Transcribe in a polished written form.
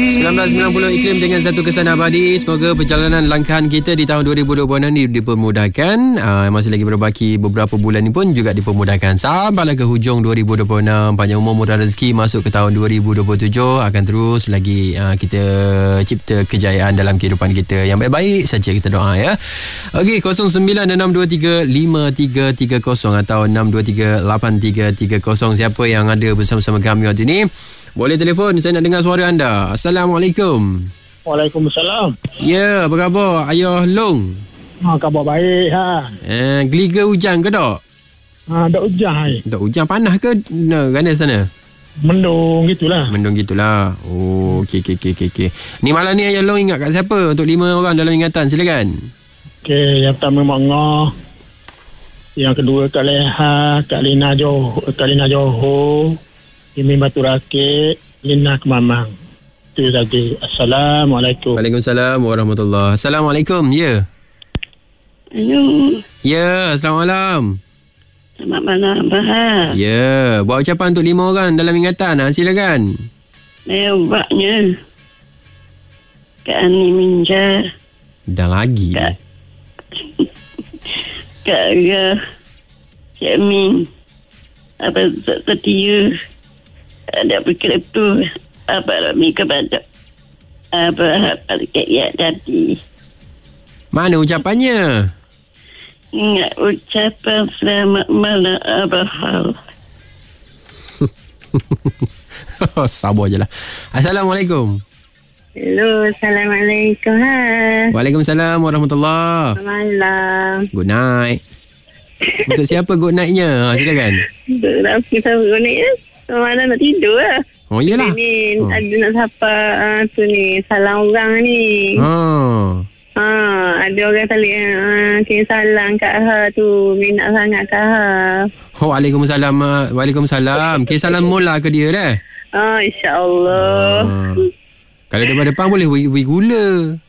1990 iklim dengan satu kesan abadi. Semoga perjalanan langkahan kita di tahun 2026 ni dipermudahkan. Masih lagi berbaki beberapa bulan ni pun juga dipermudahkan. Sampailah ke hujung 2026. Panjang umur, murah rezeki, masuk ke tahun 2027. Akan terus lagi kita cipta kejayaan dalam kehidupan kita. Yang baik-baik saja kita doa ya. Okey, 0966235330 atau 6238330. Siapa yang ada bersama-sama kami waktu ini, boleh telefon, saya nak dengar suara anda. Assalamualaikum. Waalaikumsalam. Ya, apa khabar Ayah Long? Khabar baik Geliga hujan ke tak? Tak hujan hai. Tak hujan, panas ke ganas sana? Mendung gitulah. Oh, okey. Ni malam ni Ayah Long ingat kat siapa untuk 5 orang dalam ingatan? Silakan. Okey, yang pertama Mak Ngah. Yang kedua Kak Leha, Kak Lina Johor, Imi Batu Rakit, Lina Kemamang. Itu saja. Assalamualaikum. Waalaikumsalam warahmatullahi. Assalamualaikum. Ya. Hello. Ya, selamat malam. Selamat malam, Bahar. Ya, buat ucapan untuk 5 orang dalam ingatan. Silakan. Lewatnya Kak Ani Minja. Dah lagi. Kak Aga, Cik Amin, Abang Setia, ada berkira tu, Abang Rami kepada Abang Al-Kaiyat tadi. Mana ucapannya? Ingat ucapan selamat malam Abang Hal. Sabar je lah. Assalamualaikum. Hello, Assalamualaikum. Waalaikumsalam warahmatullahi. Malam. Good night. Untuk siapa good night-nya? Silakan. Kita good night ya. Malam nak tidur lah. Oh, iyalah. Ni ada nak sapa tu ni, salam orang ni. Ada orang tali kirim salam kat Ha tu, minat sangat kat Ha. Waalaikumsalam. Waalaikumsalam. Kirim salam mula ke dia dah? InsyaAllah. Kalau depan boleh beri gula.